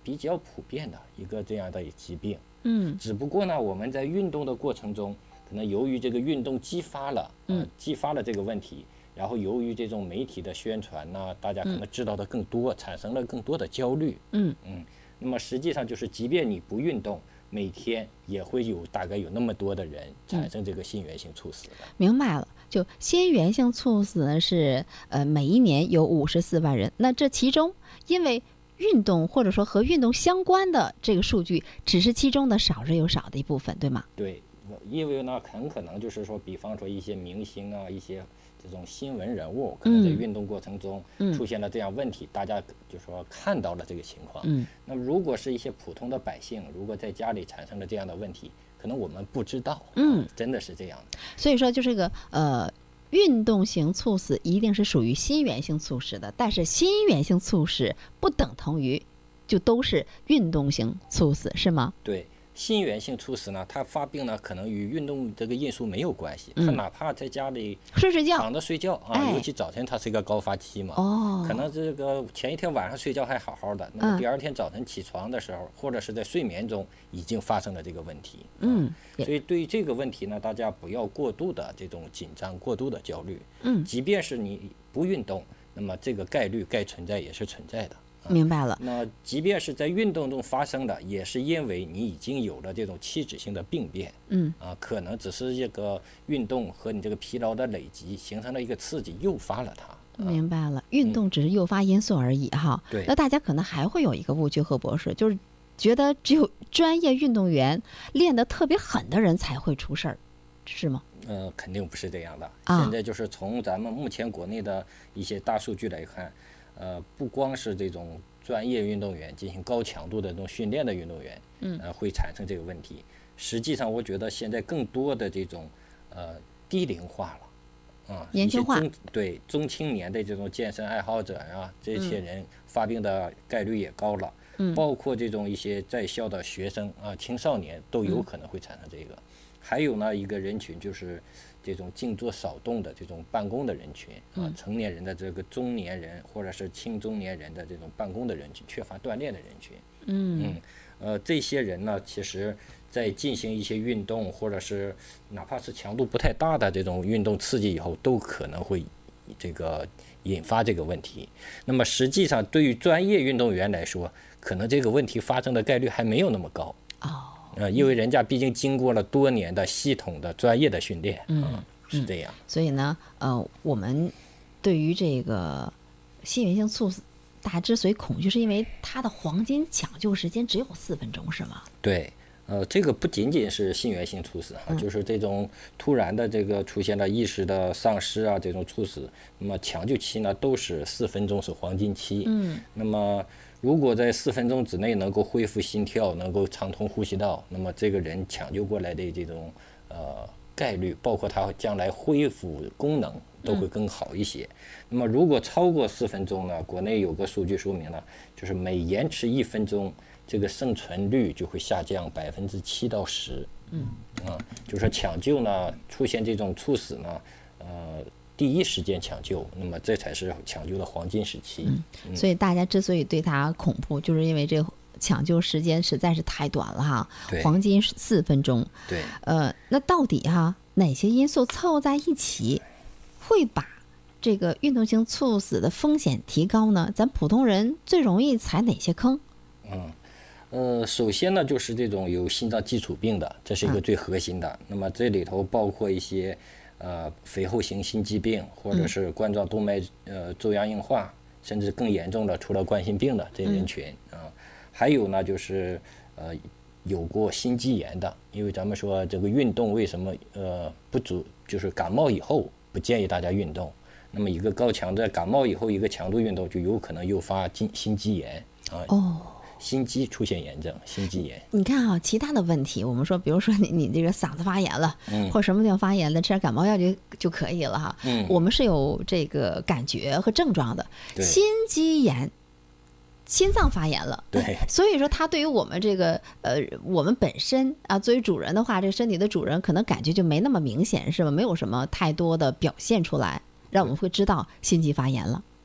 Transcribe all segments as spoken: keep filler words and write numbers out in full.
比较普遍的一个这样的疾病。 嗯， 只不过呢，我们在运动的过程中，可能由于这个运动激发了，呃、 嗯， 激发了这个问题，然后由于这种媒体的宣传呢，大家可能知道的更多，产生了更多的焦虑。 嗯嗯，那么实际上就是，即便你不运动，每天也会有大概有那么多的人产生这个心源性猝死的。 明白了。就心源性猝死呢，是呃每一年有五十四万人，那这其中因为运动或者说和运动相关的这个数据，只是其中的少之又少的一部分，对吗？ 对，因为呢，很可能就是说，比方说一些明星啊，一些这种新闻人物，可能在运动过程中出现了这样问题，嗯、大家就说看到了这个情况。 嗯， 那如果是一些普通的百姓，如果在家里产生了这样的问题，可能我们不知道。 嗯， 真的是这样的。 所以说，就这个呃。运动型猝死一定是属于心源性猝死的，但是心源性猝死不等同于就都是运动型猝死，是吗？ 对，心源性猝死呢，它发病呢可能与运动这个因素没有关系，它、嗯、哪怕在家里睡睡觉躺着睡觉啊、 哎， 尤其早晨它是一个高发期嘛， 哦， 可能这个前一天晚上睡觉还好好的，那么第二天早晨起床的时候，嗯、或者是在睡眠中已经发生了这个问题。 嗯， 所以对于这个问题呢，大家不要过度的这种紧张、过度的焦虑。 嗯， 即便是你不运动，那么这个概率该存在也是存在的。 明白了。 那即便是在运动中发生的，也是因为你已经有了这种器质性的病变。 嗯啊，可能只是这个运动和你这个疲劳的累积形成了一个刺激，诱发了它。 明白了，运动只是诱发因素而已哈。 对、嗯。 那大家可能还会有一个误区，何博士，就是觉得只有专业运动员练得特别狠的人才会出事儿，是吗？ 呃，肯定不是这样的。 啊、 现在就是从咱们目前国内的一些大数据来看。呃，不光是这种专业运动员进行高强度的这种训练的运动员， 嗯， 呃，会产生这个问题。实际上，我觉得现在更多的这种呃低龄化了，啊， 年轻化， 一些中对中青年的这种健身爱好者啊，这些人发病的概率也高了。 嗯， 包括这种一些在校的学生啊、青少年都有可能会产生这个。嗯、还有呢，一个人群就是这种静坐少动的这种办公的人群啊，成年人的这个中年人或者是青中年人的这种办公的人群，缺乏锻炼的人群。 嗯嗯，呃，这些人呢，其实在进行一些运动或者是哪怕是强度不太大的这种运动刺激以后，都可能会这个引发这个问题。那么实际上，对于专业运动员来说，可能这个问题发生的概率还没有那么高。 哦。 呃，因为人家毕竟经过了多年的系统的专业的训练， 嗯， 嗯是这样。 所以呢，呃，我们对于这个心源性猝死，大家之所以恐惧，是因为它的黄金抢救时间只有四分钟，是吗？ 对，呃，这个不仅仅是心源性猝死哈、嗯，就是这种突然的这个出现了意识的丧失啊，这种猝死，那么抢救期呢都是四分钟是黄金期。 嗯， 那么如果在四分钟之内能够恢复心跳，能够畅通呼吸道，那么这个人抢救过来的这种呃概率，包括他将来恢复功能都会更好一些。嗯、那么如果超过四分钟呢，国内有个数据说明了，就是每延迟一分钟，这个生存率就会下降百分之七到十。 嗯， 啊，就是抢救呢出现这种猝死呢，呃。第一时间抢救，那么这才是抢救的黄金时期。 嗯嗯、所以大家之所以对它恐怖，就是因为这抢救时间实在是太短了哈，黄金四分钟。 对， 呃，那到底哈哪些因素凑在一起，会把这个运动性猝死的风险提高呢？咱普通人最容易踩哪些坑？ 嗯，呃，首先呢，就是这种有心脏基础病的，这是一个最核心的。嗯、那么这里头包括一些。呃，肥厚型心肌病，或者是冠状动脉呃粥样硬化，甚至更严重的，除了冠心病的这人群啊、呃，还有呢就是呃有过心肌炎的，因为咱们说这个运动为什么呃不足，就是感冒以后不建议大家运动，那么一个高强度感冒以后一个强度运动就有可能诱发心心肌炎啊。 哦。 心肌出现炎症，心肌炎。 你看啊，其他的问题，我们说，比如说你你这个嗓子发炎了，嗯，或什么地方发炎了，吃点感冒药就就可以了哈。 嗯， 我们是有这个感觉和症状的。心肌炎，心脏发炎了， 对， 所以说它对于我们这个呃，我们本身啊，作为主人的话，这个身体的主人可能感觉就没那么明显，是吧？没有什么太多的表现出来，让我们会知道心肌发炎了。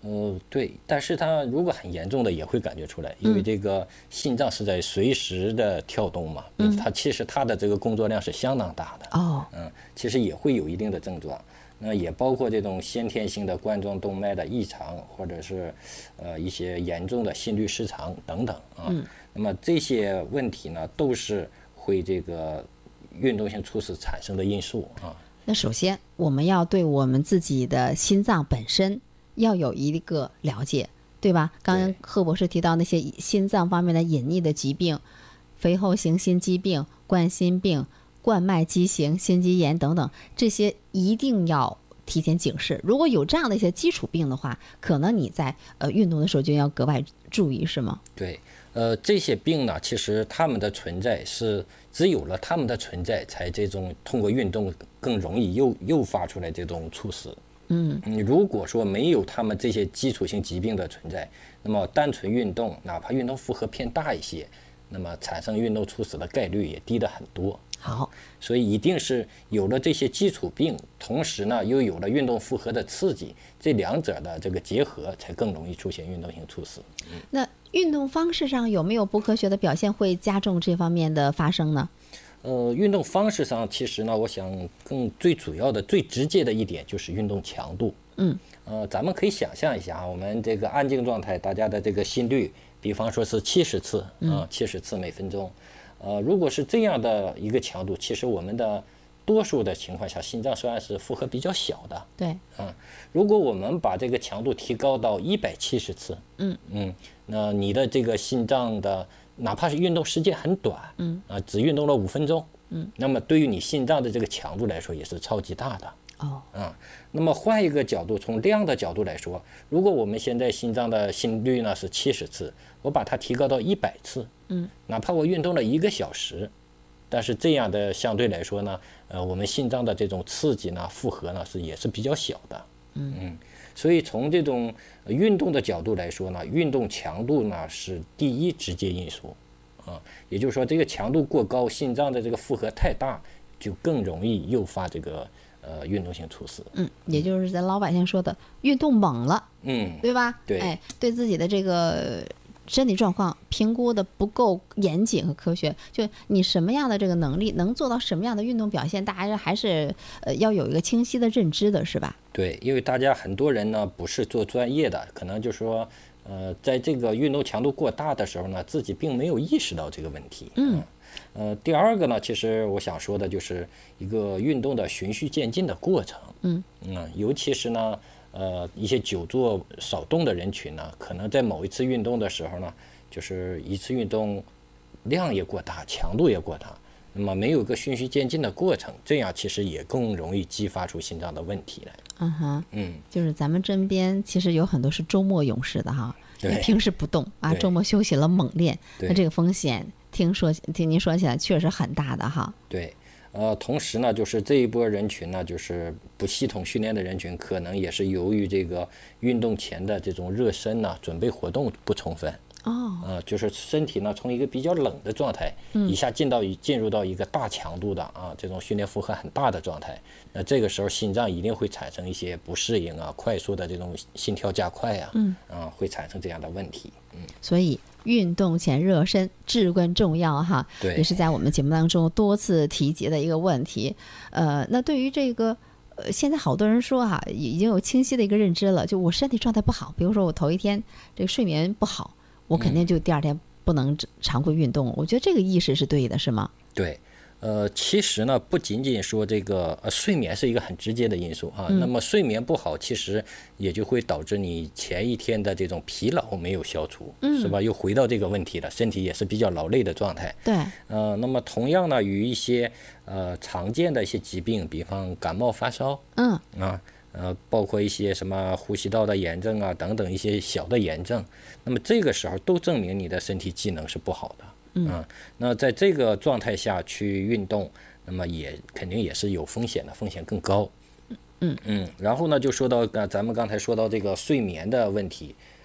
呃，对，但是它如果很严重的也会感觉出来，因为这个心脏是在随时的跳动嘛，嗯，它其实它的这个工作量是相当大的， 哦， 嗯，其实也会有一定的症状，那也包括这种先天性的冠状动脉的异常，或者是呃一些严重的心律失常等等啊，嗯，那么这些问题呢，都是会这个运动性猝死产生的因素啊。 那首先我们要对我们自己的心脏本身要有一个了解，对吧？刚刚贺博士提到那些心脏方面的隐匿的疾病，肥厚型心肌病、冠心病、冠脉畸形、心肌炎等等，这些一定要提前警示。如果有这样的一些基础病的话，可能你在呃运动的时候就要格外注意，是吗？ 对，呃，这些病呢，其实它们的存在是只有了它们的存在，才这种通过运动更容易诱诱发出来这种猝死。嗯，如果说没有他们这些基础性疾病的存在，那么单纯运动，哪怕运动负荷偏大一些，那么产生运动猝死的概率也低得很多。 好， 所以一定是有了这些基础病，同时呢又有了运动负荷的刺激，这两者的这个结合，才更容易出现运动性猝死。 嗯，那运动方式上有没有不科学的表现会加重这方面的发生呢？ 呃，运动方式上，其实呢，我想更最主要的、最直接的一点就是运动强度。 嗯， 呃，咱们可以想象一下啊，我们这个安静状态，大家的这个心率，比方说是七十次啊，七十次每分钟。呃，如果是这样的一个强度，其实我们的多数的情况下，心脏虽然是负荷比较小的。 对。 啊，如果我们把这个强度提高到一百七十次， 嗯嗯，那你的这个心脏的。哪怕是运动时间很短，嗯啊，只运动了五分钟，嗯，那么对于你心脏的这个强度来说也是超级大的。 哦， 啊，那么换一个角度，从量的角度来说，如果我们现在心脏的心率呢是七十次，我把它提高到一百次，嗯，哪怕我运动了一个小时，但是这样的相对来说呢，呃，我们心脏的这种刺激呢，负荷呢是也是比较小的，嗯嗯。所以从这种运动的角度来说呢，运动强度呢是第一直接因素，啊，也就是说这个强度过高，心脏的这个负荷太大，就更容易诱发这个呃运动性猝死。 嗯，也就是咱老百姓说的运动猛了， 嗯， 对吧？ 对， 哎，对自己的这个身体状况评估的不够严谨和科学，就你什么样的这个能力能做到什么样的运动表现，大家还是呃要有一个清晰的认知的，是吧？ 对，因为大家很多人呢不是做专业的，可能就说呃在这个运动强度过大的时候呢，自己并没有意识到这个问题。 嗯， 呃，第二个呢，其实我想说的就是一个运动的循序渐进的过程。 嗯嗯，尤其是呢。呃，一些久坐少动的人群呢，可能在某一次运动的时候呢，就是一次运动量也过大，强度也过大，那么没有个循序渐进的过程，这样其实也更容易激发出心脏的问题来。 嗯哼， 嗯， 就是咱们身边其实有很多是周末勇士的哈， 对， 平时不动啊，周末休息了猛练，那这个风险听说听您说起来确实很大的哈。 对。呃，同时呢，就是这一波人群呢，就是不系统训练的人群，可能也是由于这个运动前的这种热身呢，准备活动不充分。 哦。 呃，就是身体呢，从一个比较冷的状态，嗯、一下进到进入到一个大强度的啊，这种训练负荷很大的状态，那这个时候心脏一定会产生一些不适应啊，快速的这种心跳加快啊，嗯，啊，会产生这样的问题。嗯， 所以。运动前热身至关重要哈， 对， 也是在我们节目当中多次提及的一个问题。呃，那对于这个，呃，现在好多人说哈，已经有清晰的一个认知了，就我身体状态不好，比如说我头一天这个睡眠不好，我肯定就第二天不能常规运动。嗯、我觉得这个意识是对的，是吗？ 对。呃，其实呢，不仅仅说这个呃睡眠是一个很直接的因素啊，嗯、那么睡眠不好，其实也就会导致你前一天的这种疲劳没有消除，嗯、是吧？又回到这个问题了，身体也是比较劳累的状态。 对。 呃，那么同样呢，与一些呃常见的一些疾病，比方感冒、发烧， 嗯啊，呃，包括一些什么呼吸道的炎症啊等等一些小的炎症，那么这个时候都证明你的身体机能是不好的。嗯、啊，那在这个状态下去运动，那么也肯定也是有风险的，风险更高。 嗯嗯，然后呢，就说到呃，咱们刚才说到这个睡眠的问题，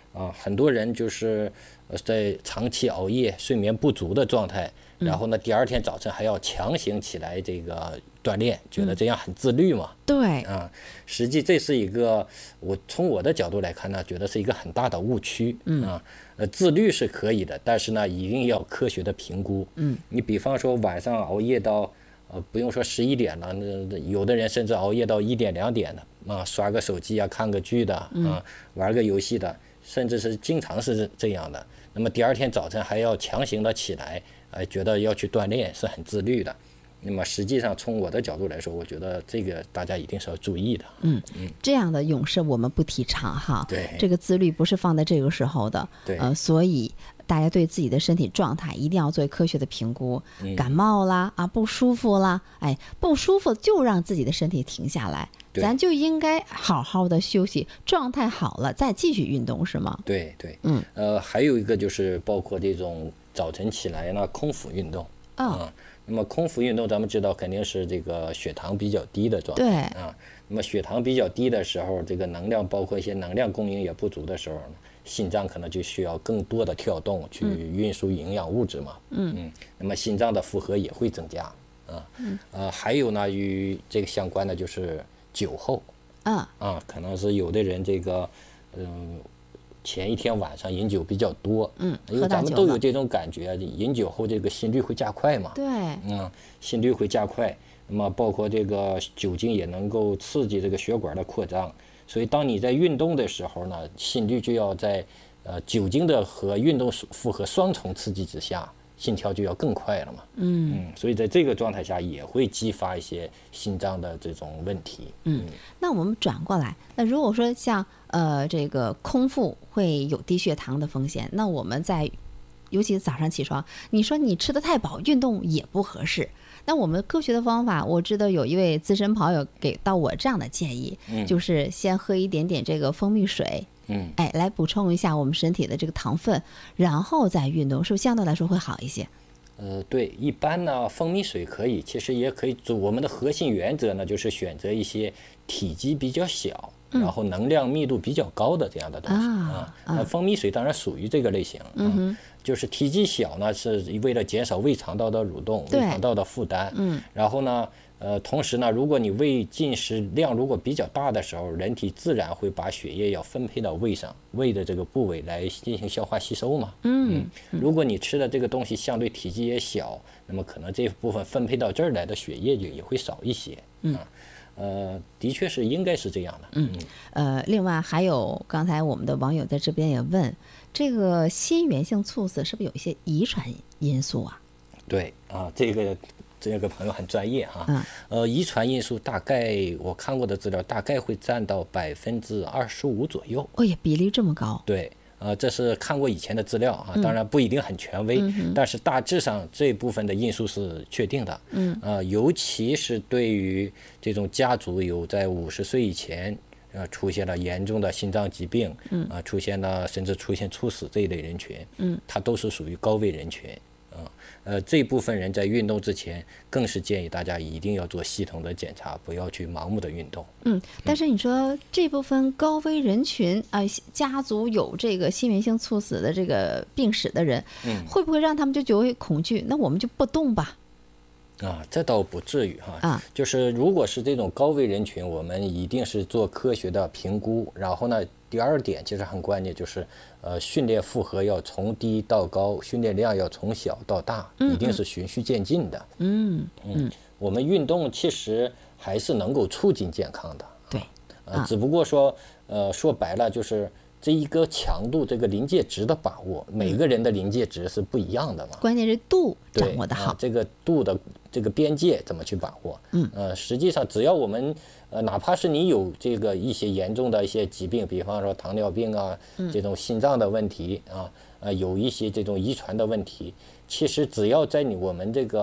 啊，很多人就是呃在长期熬夜、睡眠不足的状态，然后呢，第二天早晨还要强行起来这个锻炼，觉得这样很自律嘛。 对啊，实际这是一个我从我的角度来看呢，觉得是一个很大的误区。啊，呃，自律是可以的，但是呢，一定要科学的评估。嗯，你比方说晚上熬夜到呃，不用说十一点了，那有的人甚至熬夜到一点两点的啊，刷个手机啊，看个剧的啊，玩个游戏的，甚至是经常是这样的。那么第二天早晨还要强行的起来，呃，觉得要去锻炼，是很自律的。那么实际上从我的角度来说，我觉得这个大家一定是要注意的。 嗯嗯，这样的勇士我们不提倡哈。 对， 这个自律不是放在这个时候的。 对， 呃，所以大家对自己的身体状态一定要做科学的评估。嗯、感冒啦啊，不舒服啦，哎，不舒服就让自己的身体停下来，咱就应该好好的休息，状态好了再继续运动，是吗？ 对对， 嗯， 呃，还有一个就是包括这种早晨起来呢，空腹运动。 啊、 哦嗯。那么空腹运动，咱们知道肯定是这个血糖比较低的状态。 对啊，那么血糖比较低的时候，这个能量包括一些能量供应也不足的时候呢，心脏可能就需要更多的跳动去运输营养物质嘛。嗯嗯。那么心脏的负荷也会增加啊。嗯。呃，还有呢，与这个相关的就是酒后。 啊。 啊，可能是有的人这个，嗯、呃。前一天晚上饮酒比较多， 嗯， 因为咱们都有这种感觉，饮酒后这个心率会加快嘛， 对， 嗯，心率会加快，那么包括这个酒精也能够刺激这个血管的扩张，所以当你在运动的时候呢，心率就要在呃酒精的和运动负荷双重刺激之下，心跳就要更快了嘛，嗯嗯，所以在这个状态下也会激发一些心脏的这种问题。 嗯，那我们转过来，那如果说像呃这个空腹会有低血糖的风险，那我们在尤其早上起床，你说你吃得太饱，运动也不合适。那我们科学的方法，我知道有一位资深跑友给到我这样的建议，嗯、就是先喝一点点这个蜂蜜水。 嗯， 哎，来补充一下我们身体的这个糖分，然后再运动，是不是相对来说会好一些？ 呃，对，一般呢，蜂蜜水可以，其实也可以做。我们的核心原则呢，就是选择一些体积比较小，嗯、然后能量密度比较高的这样的东西啊。那、啊、蜂蜜水当然属于这个类型， 嗯哼、 啊，就是体积小呢，是为了减少胃肠道的蠕动、胃肠道的负担。 嗯， 然后呢。呃，同时呢，如果你胃进食量如果比较大的时候，人体自然会把血液要分配到胃上，胃的这个部位来进行消化吸收嘛。 嗯， 嗯，如果你吃的这个东西相对体积也小，那么可能这部分分配到这儿来的血液就也会少一些。 嗯， 啊、呃，的确是应该是这样的。 嗯，呃，另外还有刚才我们的网友在这边也问，这个心源性猝死是不是有一些遗传因素啊？ 对啊，这个。这个朋友很专业哈、 嗯， 呃，遗传因素大概我看过的资料，大概会占到百分之二十五左右。 哦呀，比例这么高？ 对，呃，这是看过以前的资料啊，当然不一定很权威， 嗯、 但是大致上这部分的因素是确定的。 嗯， 呃，尤其是对于这种家族有在五十岁以前，呃，出现了严重的心脏疾病， 嗯， 啊、呃，出现了甚至出现猝死这一类人群， 嗯， 它都是属于高危人群。呃，这部分人在运动之前，更是建议大家一定要做系统的检查，不要去盲目的运动。 嗯，但是你说这部分高危人群啊、呃，家族有这个心源性猝死的这个病史的人， 嗯， 会不会让他们就觉得恐惧？那我们就不动吧？ 啊，这倒不至于哈。 啊， 就是如果是这种高危人群，我们一定是做科学的评估，然后呢，第二点其实很关键，就是呃，训练负荷要从低到高，训练量要从小到大，一定是循序渐进的。 嗯嗯, 嗯，我们运动其实还是能够促进健康的。 对， 呃，只不过说，呃，说白了就是这一个强度，这个临界值的把握，每个人的临界值是不一样的嘛。 关键是度掌握的好， 啊，这个度的这个边界怎么去把握？ 嗯， 呃，实际上只要我们呃，哪怕是你有这个一些严重的一些疾病，比方说糖尿病啊，这种心脏的问题啊，呃，有一些这种遗传的问题，其实只要在你我们这个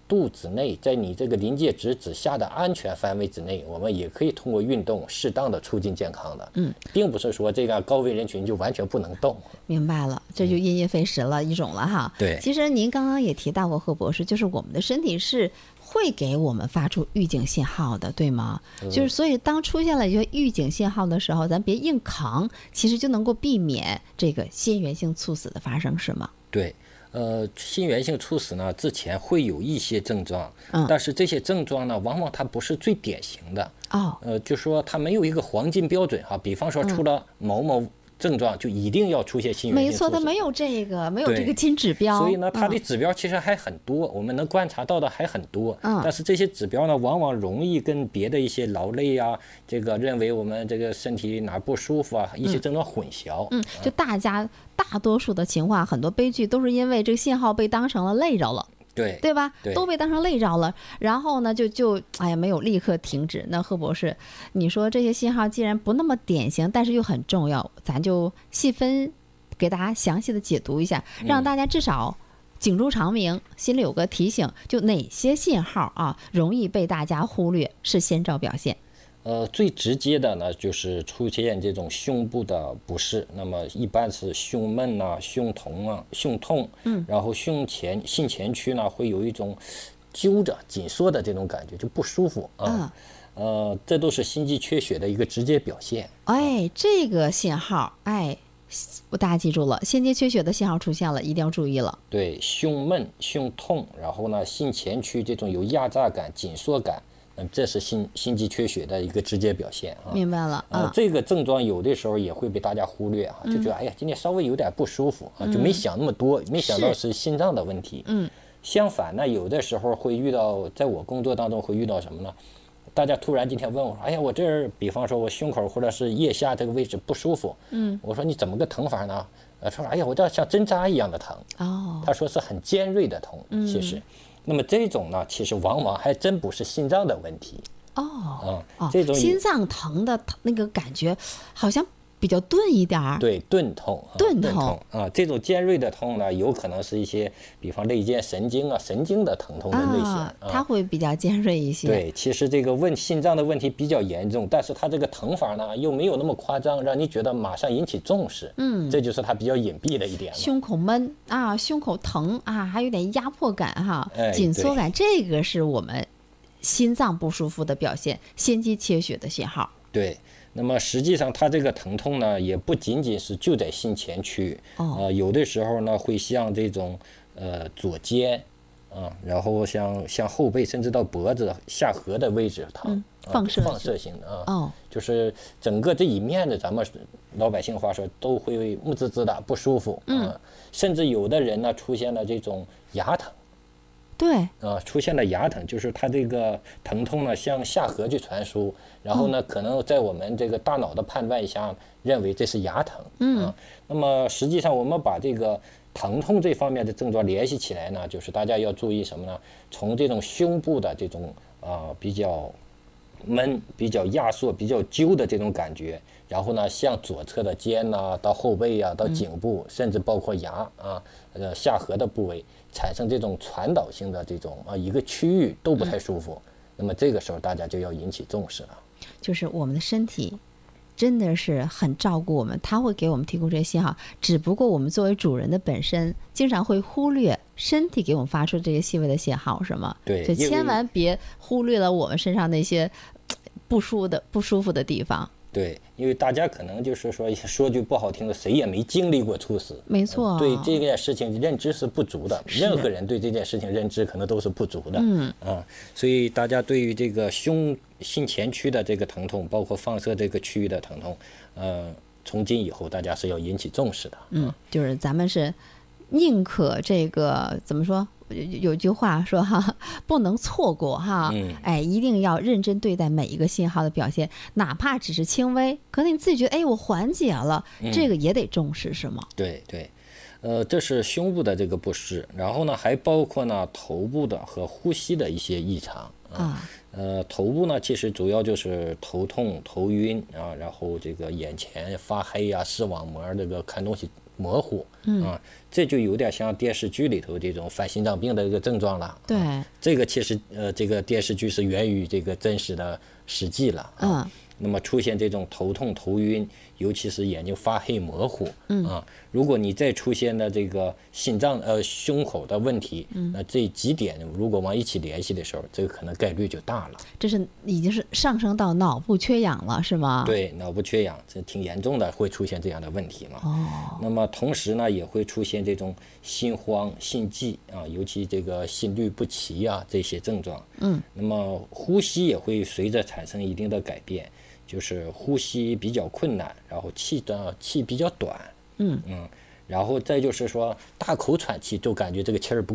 度之内，在你这个临界值之下的安全范围之内，我们也可以通过运动适当的促进健康的。嗯，并不是说这个高危人群就完全不能动。 明白了，这就因噎废食了一种了哈。 对， 其实您刚刚也提到过，贺博士，就是我们的身体是会给我们发出预警信号的，对吗？嗯、就是所以当出现了一些预警信号的时候，咱别硬扛，其实就能够避免这个心源性猝死的发生，是吗？ 对。呃，心源性猝死呢，之前会有一些症状，嗯、但是这些症状呢，往往它不是最典型的。 哦， 呃，就说它没有一个黄金标准哈，比方说出了某某症状，就一定要出现心源性猝死。 没错，它没有这个，没有这个金指标。 所以呢，它的指标其实还很多，嗯、我们能观察到的还很多。嗯，但是这些指标呢，往往容易跟别的一些劳累啊，这个认为我们这个身体哪不舒服啊，一些症状混淆。 嗯，就大家。大多数的情况，很多悲剧都是因为这个信号被当成了累着了， 对对吧？ 对， 都被当成累着了，然后呢，就就哎呀，没有立刻停止。那贺博士，你说这些信号既然不那么典型，但是又很重要，咱就细分给大家详细的解读一下，让大家至少警钟长鸣，心里有个提醒，就哪些信号啊容易被大家忽略，是先兆表现。 呃，最直接的呢，就是出现这种胸部的不适，那么一般是胸闷啊、胸痛啊、胸痛，嗯，然后胸前心前区呢会有一种揪着、紧缩的这种感觉，就不舒服啊，嗯、呃，这都是心肌缺血的一个直接表现。 哎，这个信号，哎，大家记住了，心肌缺血的信号出现了，一定要注意了。 对，胸闷、胸痛，然后呢，心前区这种有压榨感、紧缩感。嗯，这是心心肌缺血的一个直接表现啊。 明白了啊、呃，这个症状有的时候也会被大家忽略啊，就觉得、嗯、哎呀，今天稍微有点不舒服啊，就没想那么多，嗯、没想到是心脏的问题。嗯，相反呢，有的时候会遇到，在我工作当中会遇到什么呢？大家突然今天问我，哎呀，我这儿，比方说我胸口或者是腋下这个位置不舒服。嗯，我说你怎么个疼法呢？呃，他说哎呀，我这像针扎一样的疼。哦，他说是很尖锐的痛，其实。嗯，那么这种呢，其实往往还真不是心脏的问题哦。嗯，这种心脏疼的那个感觉，好像比较钝一点儿。 对，钝痛。 钝痛, 痛啊，这种尖锐的痛呢，有可能是一些，比方肋间神经啊、神经的疼痛的类型，啊啊、它会比较尖锐一些。 对，其实这个问心脏的问题比较严重，但是它这个疼法呢，又没有那么夸张，让你觉得马上引起重视。嗯，这就是它比较隐蔽的一点。 胸口闷啊，胸口疼啊，还有点压迫感哈，哎、紧缩感，这个是我们心脏不舒服的表现，心肌缺血的信号。 对。那么实际上，它这个疼痛呢，也不仅仅是就在心前区，哦、呃，有的时候呢，会像这种呃左肩，啊、呃，然后像像后背，甚至到脖子、下颌的位置疼， 嗯、放射、 呃、放射性的啊， 哦， 就是整个这一面的，咱们老百姓话说，都会木滋滋的不舒服，啊、呃，嗯、甚至有的人呢，出现了这种牙疼。 对， 啊、呃，出现了牙疼，就是它这个疼痛呢向下颌去传输，然后呢，嗯、可能在我们这个大脑的判断下，认为这是牙疼。嗯、呃，那么实际上我们把这个疼痛这方面的症状联系起来呢，就是大家要注意什么呢？从这种胸部的这种啊、呃、比较闷、比较压缩、比较揪的这种感觉，然后呢，向左侧的肩呐、啊，到后背呀、啊，到颈部，嗯、甚至包括牙啊，呃下颌的部位。产生这种传导性的这种啊一个区域都不太舒服，嗯、那么这个时候大家就要引起重视了。 就是我们的身体真的是很照顾我们，它会给我们提供这些信号，只不过我们作为主人的本身经常会忽略身体给我们发出这些细微的信号，是吗？ 对， 就千万别忽略了我们身上那些不舒服的不舒服的地方。 对，因为大家可能就是说说句不好听的，谁也没经历过猝死， 没错、 呃，对这件事情认知是不足的，任何人对这件事情认知可能都是不足的，嗯啊，所以大家对于这个胸心前区的这个疼痛，包括放射这个区域的疼痛，呃，从今以后大家是要引起重视的， 嗯，就是咱们是宁可这个怎么说？有有句话说哈，不能错过哈，嗯、哎，一定要认真对待每一个信号的表现，哪怕只是轻微，可能你自己觉得哎我缓解了，嗯、这个也得重视，是吗？ 对对，呃，这是胸部的这个不适，然后呢还包括呢头部的和呼吸的一些异常啊。啊呃，头部呢其实主要就是头痛、头晕啊，然后这个眼前发黑啊，视网膜这个看东西模糊，嗯、啊，这就有点像电视剧里头这种犯心脏病的一个症状了。 对， 啊、这个其实呃，这个电视剧是源于这个真实的实际了。啊、嗯。那么出现这种头痛、头晕，尤其是眼睛发黑、模糊，嗯啊，如果你再出现的这个心脏呃胸口的问题，嗯，那这几点如果往一起联系的时候，这个可能概率就大了。 这是已经是上升到脑部缺氧了，是吗？ 对，脑部缺氧，这挺严重的，会出现这样的问题嘛。哦。那么同时呢，也会出现这种心慌、心悸啊，尤其这个心律不齐啊这些症状。嗯。那么呼吸也会随着产生一定的改变。就是呼吸比较困难，然后气的气比较短，嗯嗯，然后再就是说大口喘气，就感觉这个气儿不